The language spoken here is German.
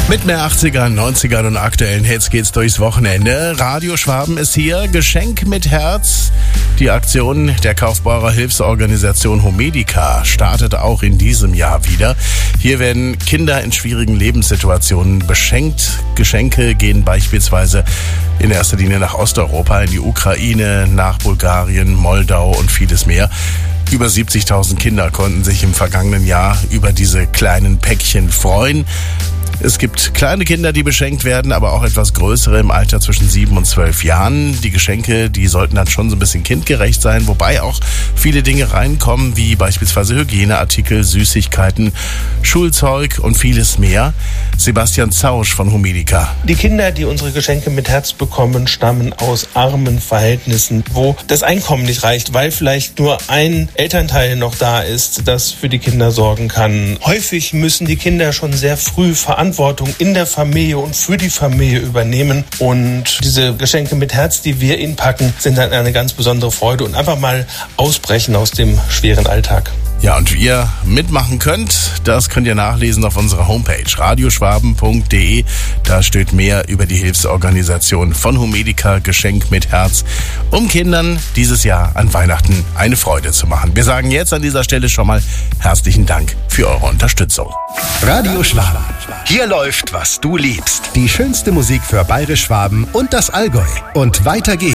Mit mehr 80ern, 90ern und aktuellen Hits geht's durchs Wochenende. Radio Schwaben ist hier, Geschenk mit Herz. Die Aktion der Kaufbeurer Hilfsorganisation Homedica startet auch in diesem Jahr wieder. Hier werden Kinder in schwierigen Lebenssituationen beschenkt. Geschenke gehen beispielsweise in erster Linie nach Osteuropa, in die Ukraine, nach Bulgarien, Moldau und vieles mehr. Über 70.000 Kinder konnten sich im vergangenen Jahr über diese kleinen Päckchen freuen. Es gibt kleine Kinder, die beschenkt werden, aber auch etwas größere im Alter zwischen 7 und 12 Jahren. Die Geschenke, die sollten dann schon so ein bisschen kindgerecht sein, wobei auch viele Dinge reinkommen, wie beispielsweise Hygieneartikel, Süßigkeiten, Schulzeug und vieles mehr. Sebastian Zausch von Homedica. Die Kinder, die unsere Geschenke mit Herz bekommen, stammen aus armen Verhältnissen, wo das Einkommen nicht reicht, weil vielleicht nur ein Elternteil noch da ist, das für die Kinder sorgen kann. Häufig müssen die Kinder schon sehr früh Verantwortung in der Familie und für die Familie übernehmen. Und diese Geschenke mit Herz, die wir ihnen packen, sind dann eine ganz besondere Freude und einfach mal ausbrechen aus dem schweren Alltag. Ja, und wie ihr mitmachen könnt, das könnt ihr nachlesen auf unserer Homepage radioschwaben.de. Da steht mehr über die Hilfsorganisation von Homedica, Geschenk mit Herz, um Kindern dieses Jahr an Weihnachten eine Freude zu machen. Wir sagen jetzt an dieser Stelle schon mal herzlichen Dank für eure Unterstützung. Radio Schwaben. Hier läuft, was du liebst. Die schönste Musik für Bayerisch Schwaben und das Allgäu. Und weiter geht's.